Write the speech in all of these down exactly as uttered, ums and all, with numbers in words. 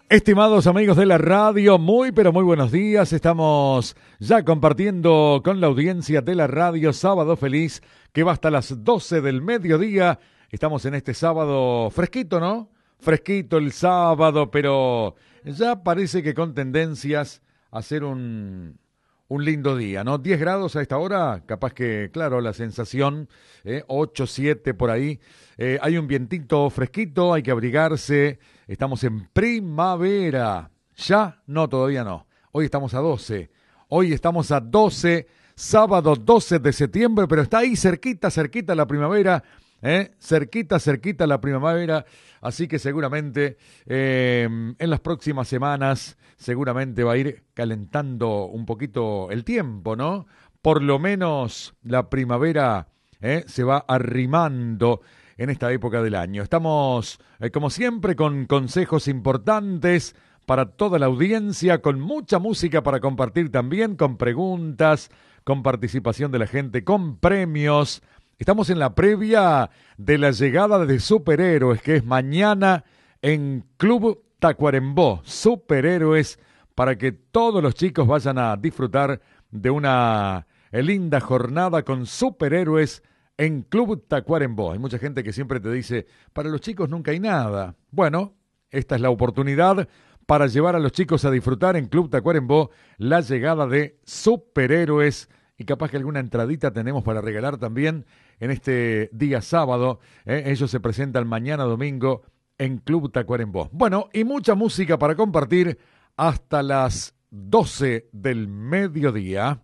Estimados amigos de la radio, muy pero muy buenos días. Estamos ya compartiendo con la audiencia de la radio Sábado Feliz, que va hasta las doce del mediodía. Estamos en este sábado fresquito, ¿no? Fresquito el sábado, pero ya parece que con tendencias a ser un, un lindo día, ¿no? diez grados a esta hora, capaz que, claro, la sensación, eh, ocho, siete por ahí. Eh, hay un vientito fresquito, hay que abrigarse. Estamos en primavera. Ya, no, todavía no. Hoy estamos a doce. Hoy estamos a doce, sábado doce de septiembre, pero está ahí cerquita, cerquita la primavera. ¿eh? Cerquita, cerquita la primavera. Así que seguramente eh, en las próximas semanas, seguramente va a ir calentando un poquito el tiempo, ¿no? Por lo menos la primavera ¿eh? se va arrimando en esta época del año. Estamos, eh, como siempre, con consejos importantes para toda la audiencia, con mucha música para compartir también, con preguntas, con participación de la gente, con premios. Estamos en la previa de la llegada de Superhéroes, que es mañana en Club Tacuarembó. Superhéroes, para que todos los chicos vayan a disfrutar de una linda jornada con Superhéroes en Club Tacuarembó. Hay mucha gente que siempre te dice, para los chicos nunca hay nada. Bueno, esta es la oportunidad para llevar a los chicos a disfrutar en Club Tacuarembó la llegada de Superhéroes. Y capaz que alguna entradita tenemos para regalar también en este día sábado. ¿eh? Ellos se presentan mañana domingo en Club Tacuarembó. Bueno, y mucha música para compartir hasta las doce del mediodía.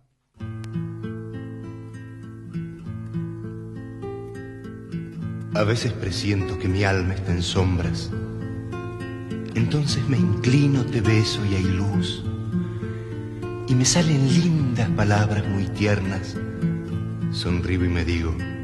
A veces presiento que mi alma está en sombras. Entonces me inclino, te beso y hay luz. Y me salen lindas palabras muy tiernas. Sonrío y me digo,